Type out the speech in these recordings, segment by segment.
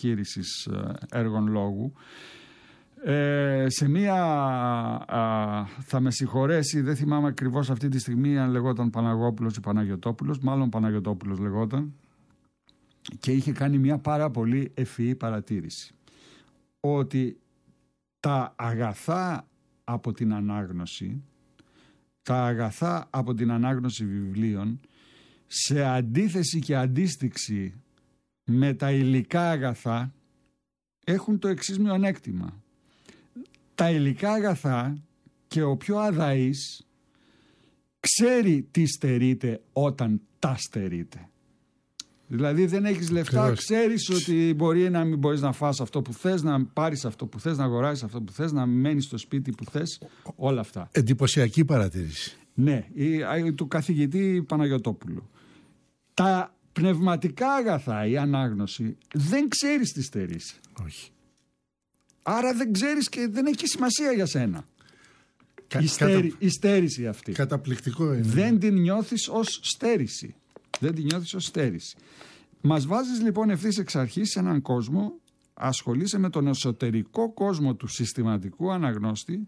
διαχείρισης έργων λόγου. Σε μία, θα με συγχωρέσει, δεν θυμάμαι ακριβώς αυτή τη στιγμή αν λεγόταν Παναγόπουλος ή Παναγιωτόπουλος, μάλλον Παναγιωτόπουλος λεγόταν, και είχε κάνει μια πάρα πολύ ευφυή παρατήρηση, ότι τα αγαθά από την ανάγνωση, τα αγαθά από την ανάγνωση βιβλίων, σε αντίθεση και αντίστοιξη με τα υλικά αγαθά, έχουν το εξής μειονέκτημα. Τα υλικά αγαθά και ο πιο αδαής ξέρει τι στερείται όταν τα στερείται. Δηλαδή δεν έχεις λεφτά, ξέρεις ότι μπορεί να μην μπορείς να φας αυτό που θες, να πάρεις αυτό που θες, να αγοράσεις αυτό που θες, να μένεις στο σπίτι που θες, όλα αυτά. Εντυπωσιακή παρατήρηση. Ναι, του καθηγητή Παναγιωτόπουλου. Τα πνευματικά αγαθά, η ανάγνωση, δεν ξέρεις τι στερείς. Όχι. Άρα δεν ξέρεις και δεν έχει σημασία για σένα. Η στέρηση αυτή. Καταπληκτικό είναι. Δεν την νιώθεις ως στέρηση. Δεν την νιώθεις ως στέρηση. Μας βάζεις λοιπόν ευθύς εξ αρχής σε έναν κόσμο, ασχολείσαι με τον εσωτερικό κόσμο του συστηματικού αναγνώστη,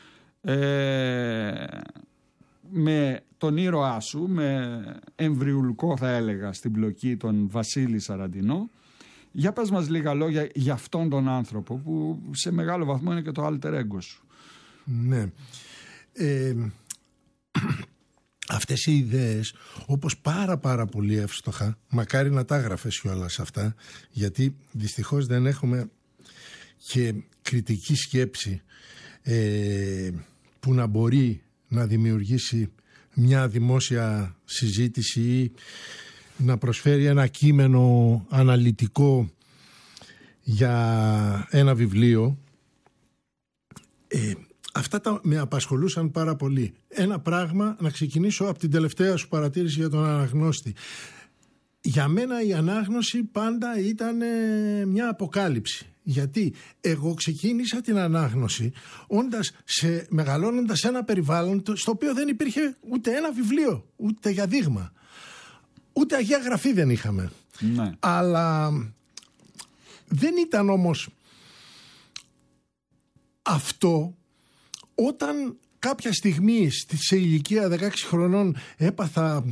με τον ήρωά σου, με εμβριουλικό θα έλεγα στην πλοκή τον Βασίλη Σαραντινό. Για πες μας λίγα λόγια για αυτόν τον άνθρωπο που σε μεγάλο βαθμό είναι και το alter ego σου. Ναι. Αυτές οι ιδέες, όπως πάρα πολύ εύστοχα, μακάρι να τα έγραφες κιόλας αυτά, γιατί δυστυχώς δεν έχουμε και κριτική σκέψη που να μπορεί να δημιουργήσει μια δημόσια συζήτηση ή να προσφέρει ένα κείμενο αναλυτικό για ένα βιβλίο. Αυτά με απασχολούσαν πάρα πολύ. Ένα πράγμα, να ξεκινήσω από την τελευταία σου παρατήρηση για τον αναγνώστη. Για μένα η ανάγνωση πάντα ήταν μια αποκάλυψη. Γιατί εγώ ξεκίνησα την ανάγνωση μεγαλώνοντας σε ένα περιβάλλον στο οποίο δεν υπήρχε ούτε ένα βιβλίο, ούτε για δείγμα. Ούτε Αγία Γραφή δεν είχαμε. Ναι. Αλλά δεν ήταν όμως αυτό. Όταν κάποια στιγμή σε ηλικία 16 χρονών έπαθα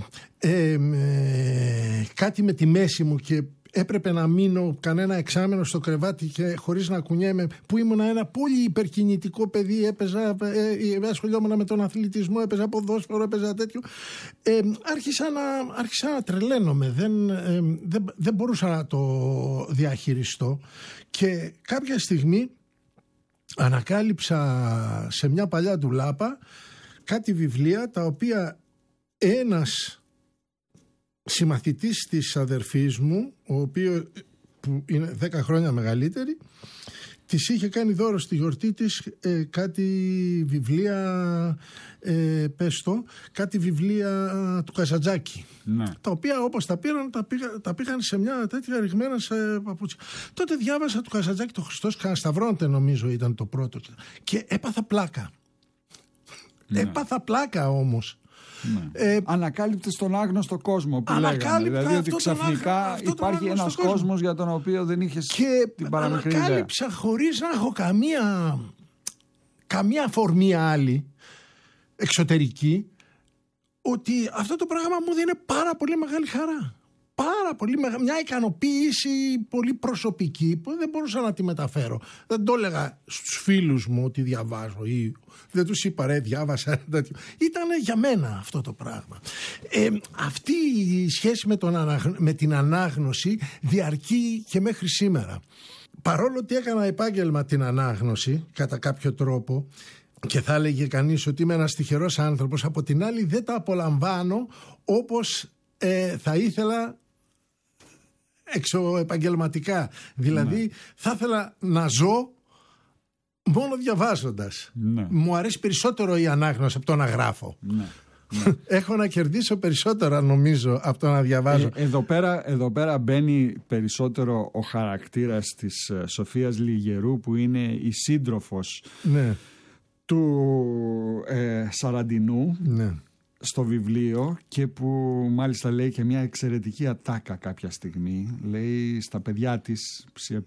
κάτι με τη μέση μου και έπρεπε να μείνω κανένα εξάμηνο στο κρεβάτι και χωρίς να κουνιέμαι, που ήμουν ένα πολύ υπερκινητικό παιδί, ασχολιόμουν με τον αθλητισμό, έπαιζα ποδόσφαιρο, έπαιζα τέτοιο, άρχισα να τρελαίνομαι, δεν μπορούσα να το διαχειριστώ και κάποια στιγμή ανακάλυψα σε μια παλιά ντουλάπα κάτι βιβλία τα οποία ένας συμμαθητής της αδερφής μου, που είναι 10 χρόνια μεγαλύτερη, της είχε κάνει δώρο στη γιορτή της κάτι βιβλία, κάτι βιβλία του Καζαντζάκη. Ναι. Τα οποία όπως τα πήραν, τα πήγαν σε μια τέτοια ρηγμένα σε παπούτσια. Τότε διάβασα του Καζαντζάκη το Χριστός Κανασταυρώνεται, νομίζω ήταν το πρώτο. Και έπαθα πλάκα. Ναι. Έπαθα πλάκα όμως. Ναι. Ανακάλυπτες τον άγνωστο κόσμο που λέγανε. Δηλαδή ότι ξαφνικά υπάρχει ένας κόσμος για τον οποίο δεν είχες την παραμικρή ιδέα. Ανακάλυψα χωρίς να έχω καμία αφορμή άλλη εξωτερική, ότι αυτό το πράγμα μου δίνει πάρα πολύ μεγάλη χαρά. Πάρα πολύ μια ικανοποίηση πολύ προσωπική που δεν μπορούσα να τη μεταφέρω. Δεν το έλεγα στους φίλους μου ότι διαβάζω ή δεν τους είπα διάβασα τέτοιο. Ήτανε για μένα αυτό το πράγμα. Αυτή η σχέση με την ανάγνωση διαρκεί και μέχρι σήμερα. Παρόλο ότι έκανα επάγγελμα την ανάγνωση κατά κάποιο τρόπο και θα έλεγε κανείς ότι είμαι ένας τυχερός άνθρωπος, από την άλλη δεν τα απολαμβάνω όπως θα ήθελα εξωεπαγγελματικά. Δηλαδή θα ήθελα να ζω μόνο διαβάζοντας. Ναι. Μου αρέσει περισσότερο η ανάγνωση από το να γράφω. Ναι. Έχω να κερδίσω περισσότερα νομίζω από το να διαβάζω. Εδώ πέρα μπαίνει περισσότερο ο χαρακτήρας της Σοφίας Λιγερού, που είναι η σύντροφος του Σαραντινού. Ναι. Στο βιβλίο, και που μάλιστα λέει και μια εξαιρετική ατάκα κάποια στιγμή. Λέει στα παιδιά της,